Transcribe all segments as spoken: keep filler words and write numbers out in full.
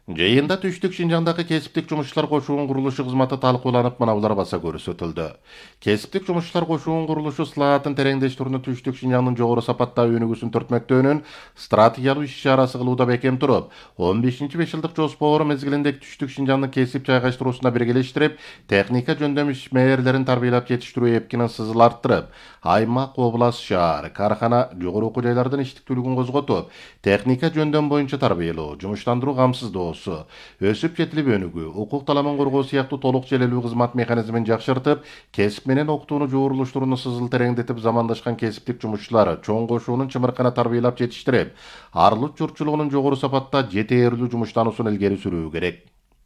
Жыйында Түштүк Шинжаңдагы кесиптик жумушчулар кошуунун курулушу кызматы талкууланып, мынаулар баса көрсөтүлдү. Кесиптик жумушчулар кошуунун курулушу слаатын тереңдештирүүнү Түштүк Шинжаңдын жогору сапаттагы өнүгүүсүн төртмөктөөнүн стратегиялык иш-чарасы кылууда бекем туруп, он бешинчи беш жылдык жоспору мезгилинде Түштүк Шинжаңдын кесип жайгаштыруусуна биргелештирип, техника жөндөм ишмерлерин тарбиялап жетиштирүү эпкинин сызыл арттырып, аймак, област, шаар, кархана, жогору окуу жайлардын иштиктүүлүгүн козготуп, техника жөндөм боюнча тарбиялоо, жумуштандыруу камсыздоосу, өсүп жетилип өнүгүү, укук таламын коргоо сыяктуу толук желелүү кызмат механизмин жакшыртып, кесип менен окутууну жуурулуштурууну сызыл тереңдетип, замандашкан кесиптик жумушчулар чоң кошуунун чымыркана тарбиялап жетиштирип, арылык журтчулугунун жогору сапатта жетээрлүү жумуштануусун илгери сүрүү керек.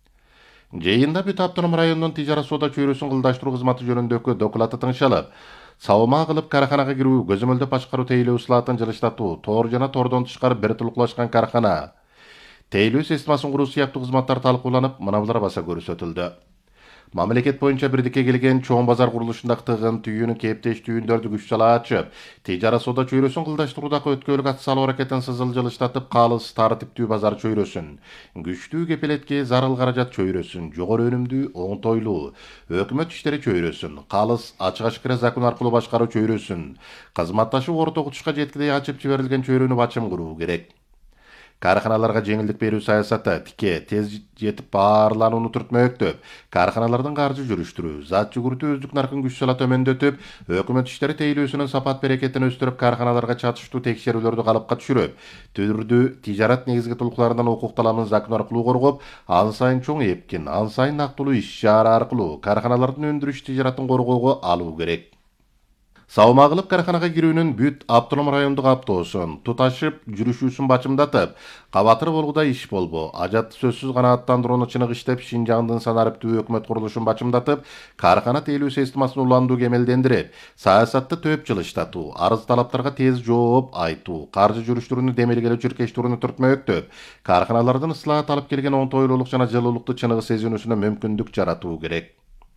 Жыйында Бүт автоном районунун тижара соода чөйрөсүн кылдаштыруу кызматы жөнүндөгү доклаты тыңшалып, сабыма кылып карханага кирүү, көзөмөлдөп башкаруу тейлөө слаатын жылыштатуу, тоор жана тоордон тышкары бир тулуклашкан кархана, тейлөө системасын куруу сыяктуу кызматтар талкууланып, мынаулар баса көрсөтүлдү. Мамлекет боюнча бирдикке келген чоң базар курулушундагы тыгын түйүүнү кептештүүндөрдү күч сала ачып, тижара соода чөйрөсүн кылдаштыруудагы өткөөлүк ат салуу аракетин сызыл жылыштатып, калыс, тартиптүү базар чөйрөсүн, күчтүү кепилетке зарыл каражат чөйрөсүн, жогору өнүмдүү, оңтойлуу өкмөт иштери чөйрөсүн, калыс, ачык ашкыра закон аркылуу башкаруу чөйрөсүн, кызматташуу орто окутушка жеткидей ачып жиберилген чөйрөнү бачым куруу керек. Карханаларга жеңилдик берүү саясаты тике тез жетип баарланууну түртмөктөп, карханалардын каржы жүрүштүрүү, зат жүгүртүү өздүк наркын күч сала төмөндөтүп, өкмөт иштери тейлөөсүнүн сапат берекетин өстүрүп, карханаларга чатыштуу текшерүүлөрдү калыпка түшүрүп, түрдүү тижарат негизги тулуктарынан укук таламын закон аркылуу коргоп, ан сайын чоң эпкин, ан сайын нактылуу иш-чара аркылуу карханалардын өндүрүш тижаратын коргоого алуу керек. Сабыма кылып карханага кирүүнүн Бүт автоном райондук автоосун туташып жүрүшүүсүн бачымдатып, кабатыр болгуда иш болбо, ажатты сөзсүз канааттандырууну чыныгы иштеп, Шинжаңдын санариптүү өкмөт курулушун бачымдатып, кархана тейлөө системасын уландуу кемелдендирип, саясатты төп жылыштатуу, арыз талаптарга тез жооп айтуу, каржы жүрүштөрүнү демелгелөө чиркештирүүнү түртмөктөп, карханалардын ыслаат алып келген оңтойлуулук жана жылуулукту чыныгы сезинүүсүнө мүмкүндүк жаратуу керек.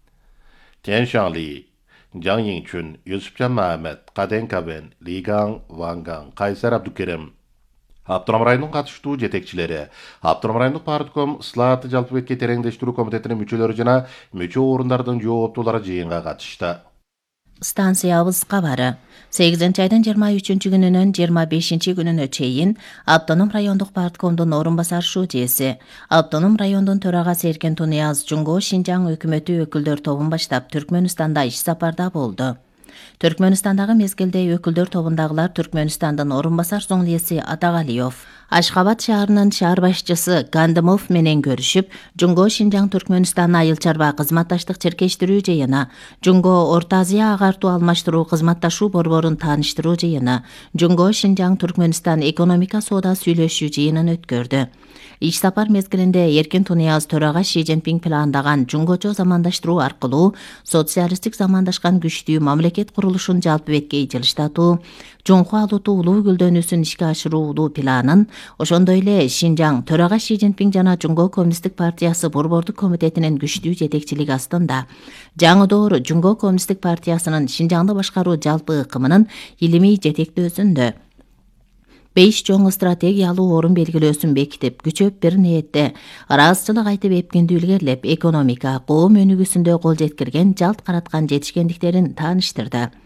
Тяншанли, Жан Йиңчүн, Юсупжан Махмет, Каден Кабен, Лигаң Ванган, Кайсар Абдукерим, Автоном районунун катыштуу жетекчилери, Автоном райондук партком слааты жалпы бетке тереңдештирүү комитетинин мүчөлөрү жана мүчө орундардын жооптуулары жыйынга катышты. Станциябыз кабары сегизинчи айдын жыйырма үчүнчү күнүнөн жыйырма бешинчи күнүнө чейин Автоном райондук парткомдун орун басар шуудеси, Автоном райондун төрагасы Эркен Тунияз Жумго Шинжаң өкмөтү өкүлдөр тобун баштап Түркмөнстанда иш сапарда болду. Түркмөнстандагы мезгилде өкүлдөр тобундагылар Түркмөнстандын орун басар зоңлиеси Атагалиев, Ашхабад шаарынын шаар башчысы Гандымов менен көрүшүп, Жумго Шинжаң Түркмөнстан айыл чарба кызматташтык чиркештирүү жыйыны, Жумго Орто Азия агартуу алмаштыруу кызматташуу борборун тааныштыруу жыйыны, Жумго Шинжаң Түркмөнстан экономика соода сүйлөшүү жыйынын өткөрдү. Иш сапар мезгилинде Эркен Тунияз төрага Ши Цзиньпин пландаган жумгочо замандаштыруу аркылуу социалисттик замандашкан күчтүү мамлекет курулушун жалпы бетке жылыштатуу, Жоңху алууту улуу гүлдөнүүсүн ишке ашыруулуу планын, ошондой эле Шинжаң төрага Ши Цзиньпин жана Жумго Коммунисттик партиясы борбордук комитетинин күчтүү жетекчилиги астында жаңыдоор Жумго Коммунисттик партиясынын Шинжаңды башкаруу жалпы ыкымынын илимий жетектөөсүндө беш чоң стратегиялуу орун белгилөөсүн бекитип, күчөп бир ниетте ыраазычылык айтып эпкинди илгерилеп, экономика, коом өнүгүүсүндө кол жеткирген, жалт караткан жетишкендиктерин тааныштырды.